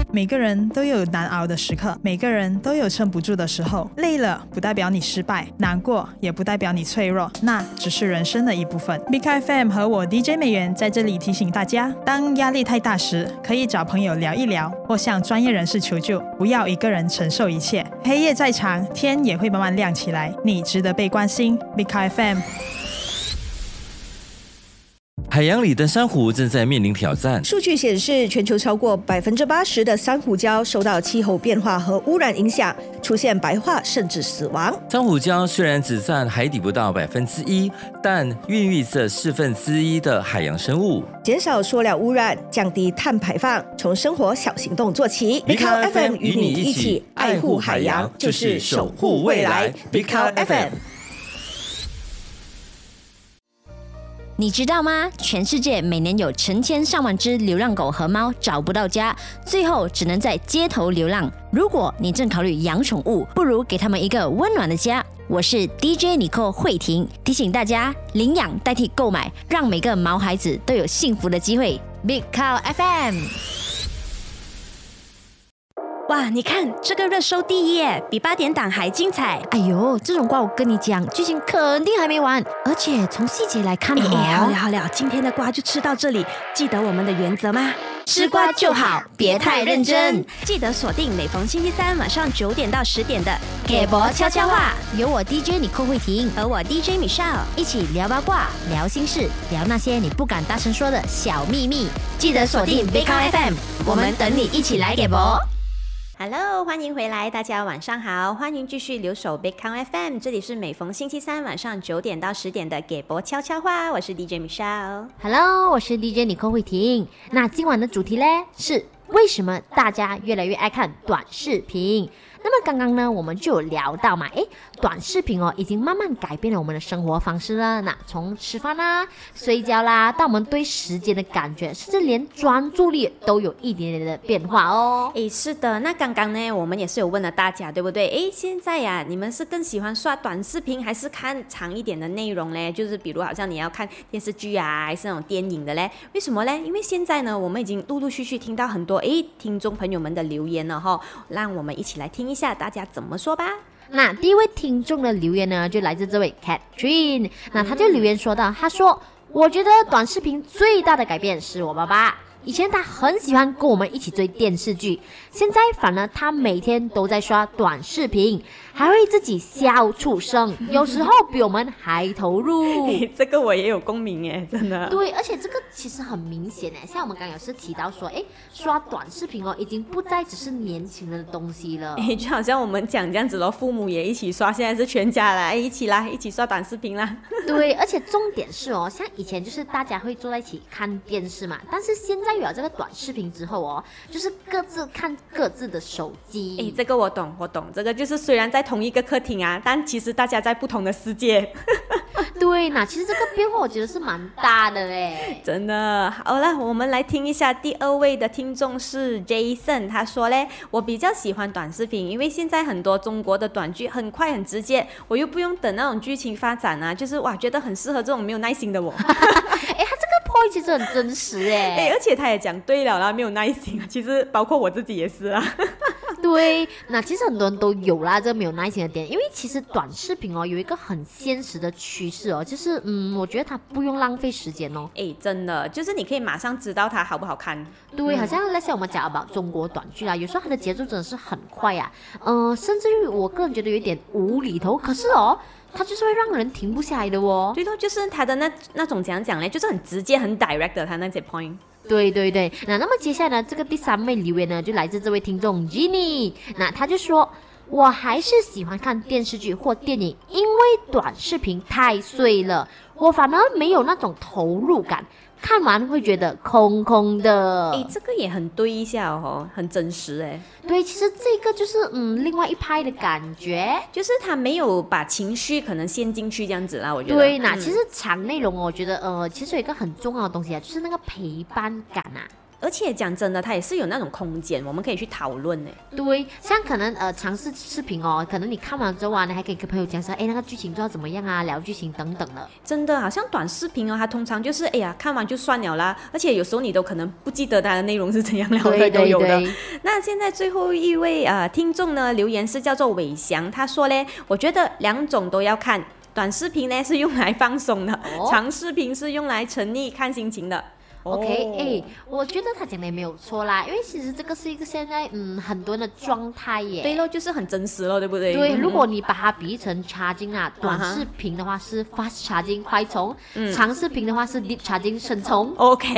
每个人都有难熬的时刻，每个人都有撑不住的时候。累了不代表你失败，难过也不代表你脆弱，那只是人生的一部分。Big FM 和我 DJ 美元在这里提醒大家，当压力太大时，可以找朋友聊一聊，或向专业人士求救，不要一个人承受一切。黑夜再长，天也会慢慢亮起来，你值得被关心。Big FM。 海洋里的珊瑚正在面临挑战。 数据显示，全球超过80%的珊瑚礁受到气候变化和污染影响，出现白化甚至死亡。 珊瑚礁虽然只占海底不到1%，但孕育着1/4的海洋生物。 减少塑料污染，降低碳排放，从生活小行动做起。 Big Cow FM 与你一起爱护海洋，就是守护未来。Big Cow FM。 你知道吗？全世界每年有成千上万只流浪狗和猫找不到家，最后只能在街头流浪。如果你正考虑养宠物，不如给他们一个温暖的家。我是 DJ Nicole 慧婷，提醒大家领养代替购买，让每个毛孩子都有幸福的机会。Big Cow FM。 哇，你看这个热搜第一耶，比8点档还精彩。 哎呦，这种瓜我跟你讲，剧情肯定还没完，而且从细节来看好了，今天的瓜就吃到这里。记得我们的原则吗？ 吃瓜就好，别太认真。 记得锁定每逢星期三晚上9点到10点的给博悄悄话，有我 DJ Nicole慧婷和我 DJ Michelle 一起聊八卦、聊心事、聊那些你不敢大声说的小秘密。记得锁定 Big Cow FM， 我们等你一起来给博。 Hello， 欢迎回来，大家晚上好，欢迎继续留守 Big Cow FM， 这里是每逢星期三晚上9点到10点的给博悄悄话，我是 DJ Michelle。Hello， 我是 DJ Nicole慧婷。那今晚的主题呢是为什么大家越来越爱看短视频？那么刚刚呢，我们就有聊到嘛，短视频已经慢慢改变了我们的生活方式了。那从吃饭啦、睡觉啦，到我们对时间的感觉，甚至连专注力都有一点点的变化哦。 是的，那刚刚呢，我们也是有问了大家，对不对？现在呀，你们是更喜欢刷短视频，还是看长一点的内容呢？就是比如好像你要看电视剧啊，还是那种电影的嘞？为什么嘞？因为现在呢，我们已经陆陆续续听到很多听众朋友们的留言了哈，让我们一起来听一下大家怎么说吧。 那第一位听众的留言呢，就来自这位 Catherine。那他就留言说到，他说：“我觉得短视频最大的改变是我爸爸。以前他很喜欢跟我们一起追电视剧，现在反而他每天都在刷短视频，还会自己笑出声，有时候比我们还投入。 这个我也有共鸣耶，真的。 对，而且这个其实很明显耶，像我们刚刚有是提到说，刷短视频已经不再只是年轻人的东西了。 就好像我们讲这样子咯，父母也一起刷，现在是全家来一起刷短视频啦。 对，而且重点是像以前就是大家会坐在一起看电视嘛，但是现在有了这个短视频之后就是各自看各自的手机。 这个我懂，这个就是虽然在同一个客厅啊，但其实大家在不同的世界。 对，那其实这个变化我觉得是蛮大的嘞， 真的。好了，我们来听一下第2位的听众是 Jason， 他说嘞，我比较喜欢短视频，因为现在很多中国的短剧很快很直接，我又不用等那种剧情发展啊，就是觉得很适合这种没有耐心的我。 他这个 point 其实很真实而且他也讲对了啦，没有耐心，其实包括我自己也是啦。 对，那其实很多人都有啦，这个没有耐心的点，因为其实短视频有一个很现实的趋势就是我觉得它不用浪费时间真的，就是你可以马上知道它好不好看。 对，好像那些我们讲about中国短剧啦，有时候它的节奏真的是很快啊，甚至于我个人觉得有一点无厘头，可是它就是会让人停不下来的对咯，就是它的那种怎样讲呢，就是很直接很 direct 的它那些 point。 对，那么接下来呢，这个第3位留言呢，就来自这位听众 Jenny。那他就说，我还是喜欢看电视剧或电影，因为短视频太碎了，我反而没有那种投入感，看完会觉得空空的。 这个也很对一下很真实对，其实这个就是另外一派的感觉， 就是他没有把情绪可能陷进去这样子啦，我觉得。 对，那其实长内容我觉得其实有一个很重要的东西就是那个陪伴感啊。 而且讲真的，它也是有那种空间，我们可以去讨论呢。 对，像可能长视频哦，可能你看完之后啊，你还可以跟朋友讲说，哎，那个剧情做到怎么样啊，聊剧情等等的。 真的，好像短视频哦，它通常就是哎呀，看完就算了啦，而且有时候你都可能不记得它的内容是怎样聊的， 对都有的。 对那现在最后一位听众呢留言是叫做伟翔，他说嘞，我觉得两种都要看，短视频呢是用来放松的，长视频是用来沉溺看心情的。 OK，我觉得他讲的也没有错啦，因为其实这个是一个现在很多人的状态耶。 对咯，就是很真实咯，对不对？ 对，如果你把它比喻成 charging 啊，短视频的话是 fast charging 快充，长视频的话是 deep charging 深充。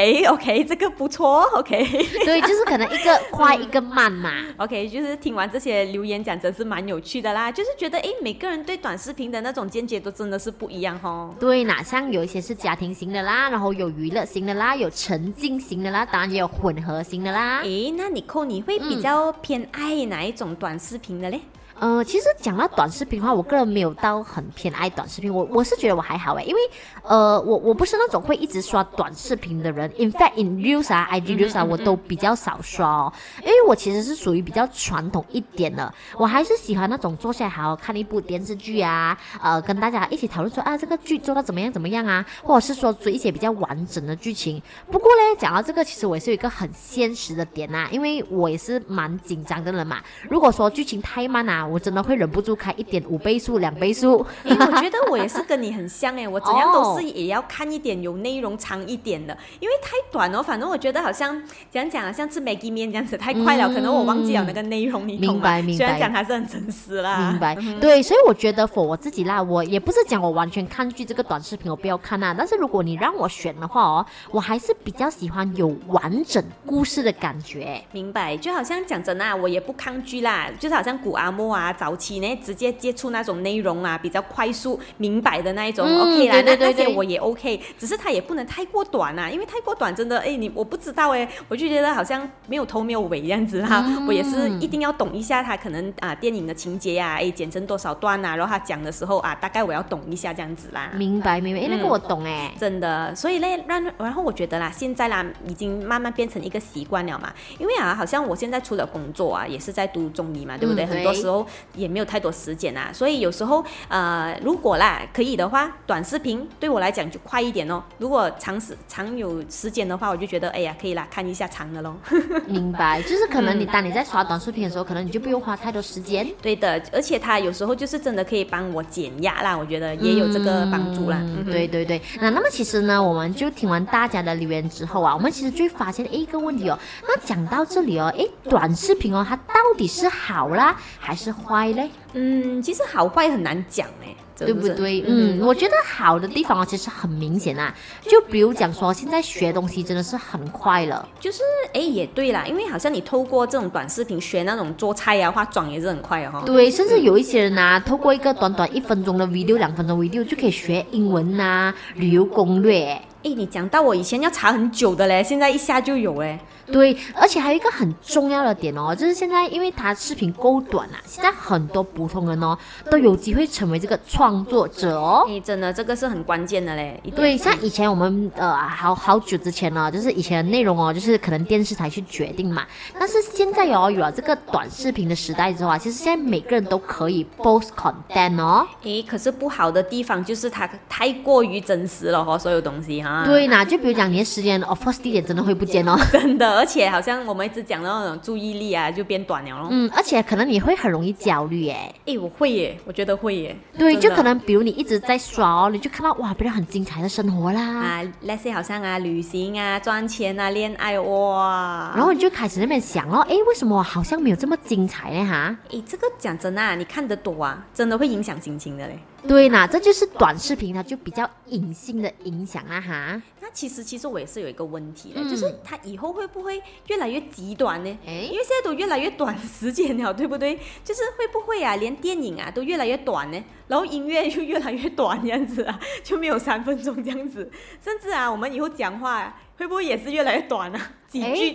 OK， 这个不错 ，OK。 对，就是可能一个快一个慢嘛。 OK， 就是听完这些留言讲，真是蛮有趣的啦。就是觉得每个人对短视频的那种见解都真的是不一样哦。 对，哪像有一些是家庭型的啦，然后有娱乐型的啦，有沉浸型的啦，当然也有混合型的啦。 那Nicole你会比较偏爱哪一种短视频的嘞？ 其实讲到短视频的话，我个人没有到很偏爱短视频，我是觉得我还好因为我不是那种会一直刷短视频的人。In fact, in Reels 啊 ，IG Reels 啊，我都比较少刷哦，因为我其实是属于比较传统一点的，我还是喜欢那种坐下来好好看一部电视剧啊，跟大家一起讨论说这个剧做到怎么样啊，或者是说追一些比较完整的剧情。不过呢，讲到这个，其实我也是有一个很现实的点因为我也是蛮紧张的人嘛，如果说剧情太慢我真的会忍不住开1.5倍速、2倍速。 我觉得我也是跟你很像我怎样都是也要看一点有内容长一点的，因为太短反正我觉得好像讲像吃 Maggi 面这样子太快了，可能我忘记了那个内容，你懂吗？ 明白。 虽然讲它是很真实啦， 明白。对，所以我觉得 for 我自己啦，我也不是讲我完全看剧这个短视频我不要看但是如果你让我选的话我还是比较喜欢有完整故事的感觉。 明白，就好像讲真我也不抗拒啦，就是好像古阿莫早期呢直接接触那种内容比较快速明白的那一种，OK 啦， 对那些我也 OK， 只是它也不能太过短因为太过短真的我不知道我就觉得好像没有头没有尾这样子啦。我也是一定要懂一下它可能电影的情节剪成多少段然后他讲的时候大概我要懂一下这样子啦。 明白，那个我懂真的，所以呢然后我觉得啦，现在啦已经慢慢变成一个习惯了嘛，因为好像我现在除了工作也是在读中医嘛，对不对？很多时候也没有太多时间所以有时候如果啦可以的话，短视频对我来讲就快一点如果长有时间的话，我就觉得可以啦，看一下长的咯。 明白，就是可能当你在刷短视频的时候，可能你就不用花太多时间。 对的，而且它有时候就是真的可以帮我减压啦，我觉得也有这个帮助啦。 对。那么其实呢，我们就听完大家的留言之后我们其实就会发现一个问题那讲到这里短视频它到底是好啦还是坏嘞？ 其实好坏很难讲对不对？我觉得好的地方其实很明显就比如讲说现在学东西真的是很快了， 就是也对啦，因为好像你透过这种短视频学那种做菜化妆也是很快对，甚至有一些人透过一个短短1分钟的 video 2分钟 video 就可以学英文旅游攻略你讲到我以前要查很久的嘞，现在一下就有对，而且还有一个很重要的点就是现在因为它视频够短现在很多普通人都有机会成为这个创作者真的这个是很关键的嘞。 对，像以前我们好久之前就是以前的内容就是可能电视台去决定嘛，但是现在有了这个短视频的时代之后其实现在每个人都可以 post content 可是不好的地方就是它太过于真实了所有东西对就比如讲你的时间 of course 地点真的会不见真的，而且好像我们一直讲的那种注意力就变短了而且可能你会很容易焦虑我会我觉得会对，就可能比如你一直在刷你就看到哇别人很精彩的生活啦那些好像旅行赚钱恋爱哇， 然后你就开始那边想为什么我好像没有这么精彩呢这个讲真你看得多真的会影响心情的嘞。 对啦，这就是短视频它就比较隐性的影响那其实我也是有一个问题就是它以后会不会越来越极端呢？因为现在都越来越短时间了，对不对？就是会不会连电影都越来越短呢？然后音乐就越来越短这样子就没有3分钟这样子，甚至我们以后讲话会不会也是越来越短几句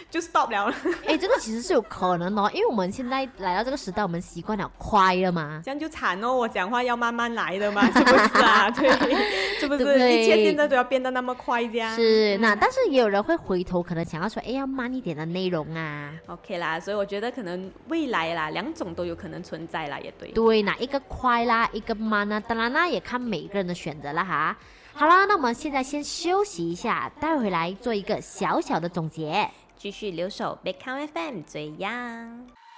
就 stop 了。 这个其实是有可能因为我们现在来到这个时代，我们习惯了快了嘛， 这样就惨哦。我讲话要慢慢来的嘛，是不是啊？对，是不是？ 对， 一切现在都要变得那么快这样。 是，那但是也有人会回头，可能想要说，要慢一点的内容啊。 OK 啦，所以我觉得可能未来啦，两种都有可能存在啦，也对。 对，哪一个快啦，一个慢啊，当然啦，也看每个人的选择啦哈。好啦，那我们现在先休息一下，待会来做一个小小的总结， 继续留守 Big Count FM 最样。